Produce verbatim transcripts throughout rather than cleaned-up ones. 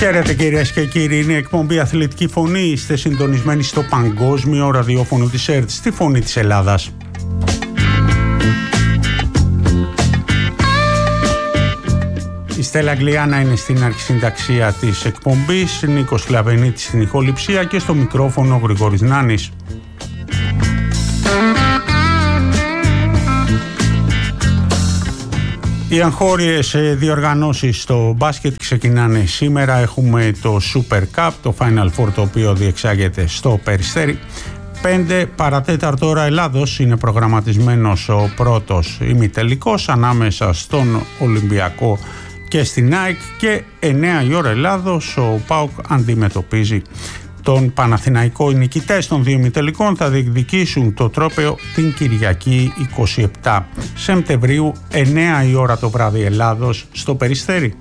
Χαίρετε κυρίες και κύριοι, είναι η εκπομπή Αθλητική Φωνή. Είστε συντονισμένοι στο παγκόσμιο ραδιόφωνο της ΕΡΤ, στη Φωνή της Ελλάδας. Η Στέλλα Αγγλιάνα είναι στην αρχισυνταξία της εκπομπής, Νίκος Χλαβενίτης στην ηχοληψία και στο μικρόφωνο Γρηγόρης Νάνης. Οι εγχώριες διοργανώσεις στο μπάσκετ ξεκινάνε σήμερα. Έχουμε το Super Cup, το Final Four, το οποίο διεξάγεται στο Περιστέρι. Πέντε παρατέταρτο ώρα Ελλάδος είναι προγραμματισμένος ο πρώτος ημιτελικός ανάμεσα στον Ολυμπιακό και στην ΑΕΚ, και εννέα η ώρα Ελλάδος ο ΠΑΟΚ αντιμετωπίζει τον Παναθηναϊκό. Οι νικητές των δύο ημιτελικών θα διεκδικήσουν το τρόπαιο την Κυριακή είκοσι επτά Σεπτεμβρίου, εννέα η ώρα το βράδυ Ελλάδος στο Περιστέρι.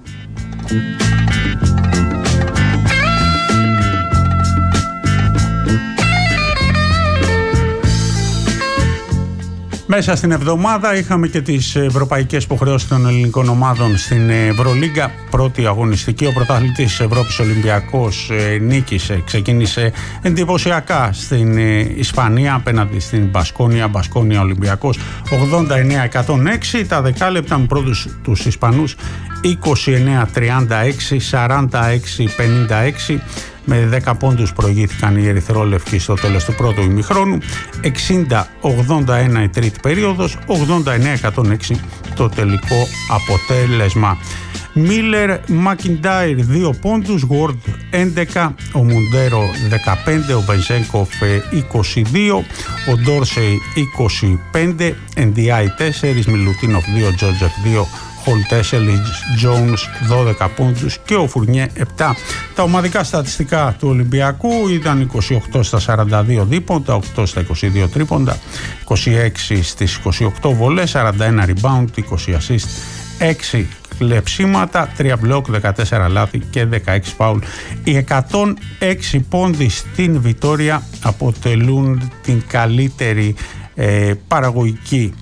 Μέσα στην εβδομάδα είχαμε και τις ευρωπαϊκές υποχρεώσεις των ελληνικών ομάδων στην Ευρωλίγκα. Πρώτη αγωνιστική, ο πρωταθλητής Ευρώπης Ολυμπιακός νίκησε, ξεκίνησε εντυπωσιακά στην Ισπανία απέναντι στην Μπασκόνια, Μπασκόνια Ολυμπιακός ογδόντα εννέα εκατόν έξι. Τα δεκάλεπτα με πρώτους τους Ισπανούς είκοσι εννέα τριάντα έξι, σαράντα έξι πενήντα έξι. Με δέκα πόντους προηγήθηκαν οι ερυθρόλευκοι στο τέλος του πρώτου ημιχρόνου. εξήντα ογδόντα ένα η τρίτη περίοδος, ογδόντα εννέα εκατόν έξι το τελικό αποτέλεσμα. Μίλερ Μακιντάιρ δύο πόντους, Γουόρντ έντεκα, ο Μουντέρο δεκαπέντε, ο Βεζέγκοφ είκοσι δύο, ο Ντόρσεϊ είκοσι πέντε, Εντιάι τέσσερα, Μιλουτίνοφ δύο, Τζότζεφ δύο, Χολ τέσσερα, Jones δώδεκα πόντους και ο Φουρνιέ επτά. Τα ομαδικά στατιστικά του Ολυμπιακού ήταν είκοσι οκτώ στα σαράντα δύο δίποντα, οκτώ στα είκοσι δύο τρίποντα, είκοσι έξι στις είκοσι οκτώ βολές, σαράντα ένα rebound, είκοσι assist, έξι κλεψίματα, τρία μπλοκ, δεκατέσσερα λάθη και δεκαέξι φάουλ. Οι εκατόν έξι πόντοι στην Βιτόρια αποτελούν την καλύτερη ε, παραγωγική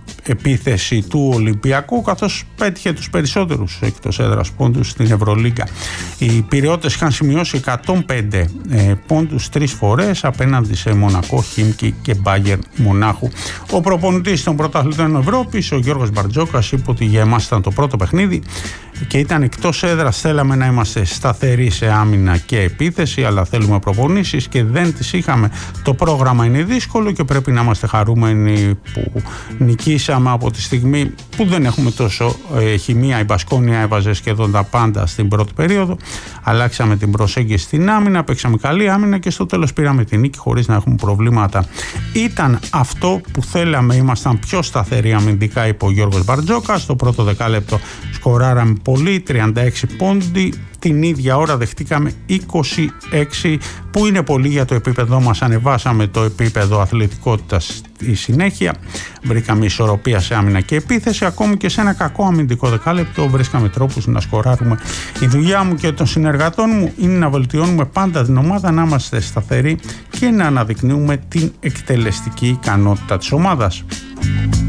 επίθεση του Ολυμπιακού, καθώς πέτυχε τους περισσότερους εκτός έδρας πόντους στην Ευρωλίγκα. Οι Πειραιώτες είχαν σημειώσει εκατόν πέντε ε, πόντους τρεις φορές απέναντι σε Μονακό, Χίμκι και Μπάγερ Μονάχου. Ο προπονητής των πρωταθλητών Ευρώπης, ο Γιώργος Μπαρτζόκας, είπε ότι για εμάς ήταν το πρώτο παιχνίδι και ήταν εκτός έδρας. Θέλαμε να είμαστε σταθεροί σε άμυνα και επίθεση, αλλά θέλουμε προπονήσεις και δεν τις είχαμε. Το πρόγραμμα είναι δύσκολο και πρέπει να είμαστε χαρούμενοι που νικήσαμε από τη στιγμή που δεν έχουμε τόσο ε, χημεία. Η Μπασκόνια έβαζε σχεδόν τα πάντα στην πρώτη περίοδο. Αλλάξαμε την προσέγγιση στην άμυνα, παίξαμε καλή άμυνα και στο τέλος πήραμε την νίκη χωρίς να έχουμε προβλήματα. Ήταν αυτό που θέλαμε, ήμασταν πιο σταθεροί αμυντικά, είπε ο Γιώργος Μπαρτζόκας. Στο πρώτο δεκάλεπτο σκοράραμε πολύ, τριάντα έξι πόντι. Την ίδια ώρα δεχτήκαμε είκοσι έξι, που είναι πολύ για το επίπεδό μας. Ανεβάσαμε το επίπεδο αθλητικότητας στη συνέχεια. Βρήκαμε ισορροπία σε άμυνα και επίθεση. Ακόμη και σε ένα κακό αμυντικό δεκάλεπτο βρίσκαμε τρόπους να σκοράρουμε. Η δουλειά μου και των συνεργατών μου είναι να βελτιώνουμε πάντα την ομάδα, να είμαστε σταθεροί και να αναδεικνύουμε την εκτελεστική ικανότητα της ομάδας.